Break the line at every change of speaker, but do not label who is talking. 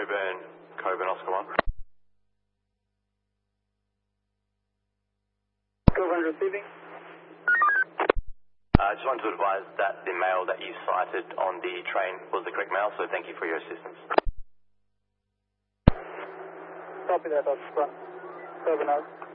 Coburn Oscar 1.
Coburn receiving.
I just wanted to advise that the mail that you cited on the train was the correct mail, so thank you for your assistance.
Copy that, Oscar 1. Coburn out.